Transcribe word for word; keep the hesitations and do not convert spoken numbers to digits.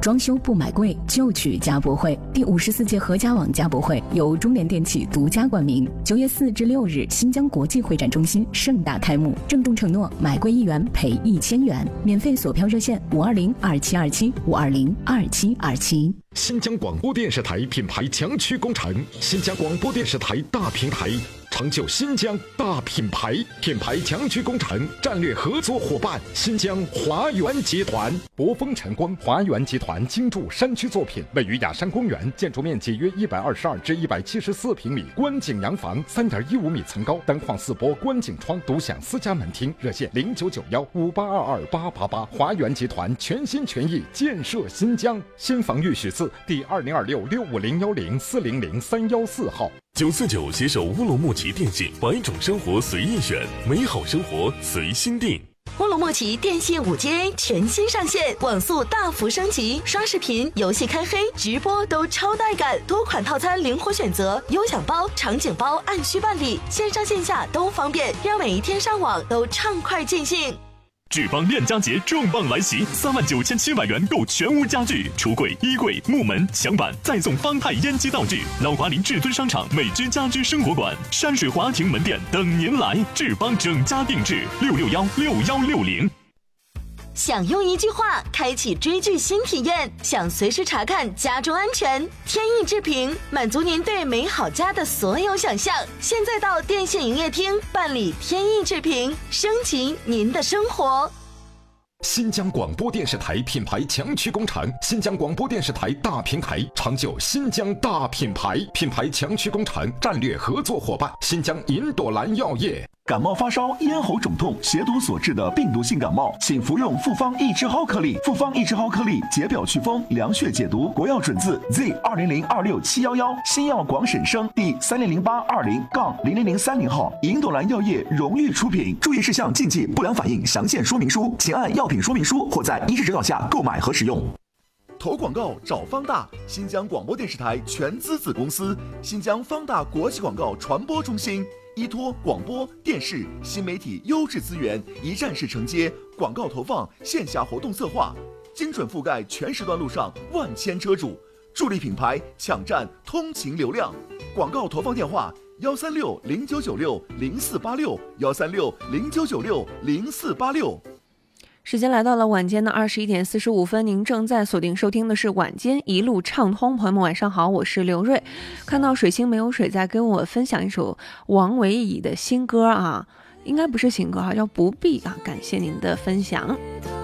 装修不买贵，就去家博会。第五十四届合家网家博会由中联电器独家冠名，九月四至六日，新疆国际会展中心盛大开幕，郑重承诺买贵一元赔一千元，免费锁票热线五二零二七二七五二零二七二七。 新疆广播电视台品牌强驱工程，新疆广播电视台大平台，成就新疆大品牌。品牌强驱工程战略合作伙伴新疆华源集团。博丰晨光华源集团精筑山区作品，位于雅山公园，建筑面积约一百二十二至一百七十四平米，观景洋房，三点一五米层高，单框四波观景窗，独享私家门厅。热线零九九幺五八二二八八八。华源集团全心全意建设新疆。新房预许字第二零二六六五零幺零四零零三幺四号。 九四九携手乌鲁木齐电信，百种生活随意选，美好生活随心定。 乌鲁木齐电信 五 G A 全新上线，网速大幅升级，刷视频、游戏开黑、直播都超带感，多款套餐灵活选择，优享包、场景包按需办理，线上线下都方便，让每一天上网都畅快尽兴。 志邦链家节重磅来袭，三万九千七百元购全屋家具、橱柜、衣柜、木门、墙板，再送方太烟机道具。老华林至尊商场美居家居生活馆、山水华庭门店等您来。志邦整家定制六六幺六幺六零。 想用一句话开启追剧新体验，想随时查看家中安全，天翼智屏满足您对美好家的所有想象。现在到电信营业厅办理天翼智屏，升级您的生活。 新疆广播电视台品牌强驱工程，新疆广播电视台大平台，成就新疆大品牌。品牌强驱工程战略合作伙伴新疆银朵兰药业。 感冒发烧、咽喉肿痛、血毒所致的病毒性感冒，请服用复方益智蒿颗粒。复方益智蒿颗粒解表祛风、凉血解毒，国药准字 Z 二零零二六七幺幺，新药广审生第三零零八二零杠零零零三零号，银朵兰药业荣誉出品。注意事项、禁忌、不良反应详见说明书，请按药品说明书或在医师指导下购买和使用。投广告找方大，新疆广播电视台全资子公司，新疆方大国际广告传播中心。依托广播电视新媒体优质资源，一站式承接广告投放、线下活动策划，精准覆盖全时段路上万千车主，助力品牌抢占通勤流量。广告投放电话：幺三六零九九六零四八六，幺三六零九九六零四八六。 时间来到了晚间的二十一点四十五分，您正在锁定收听的是晚间一路畅通。朋友们晚上好，我是刘瑞。看到水星没有水在跟我分享一首王维乙的新歌啊，应该不是新歌哈，叫不必啊，感谢您的分享。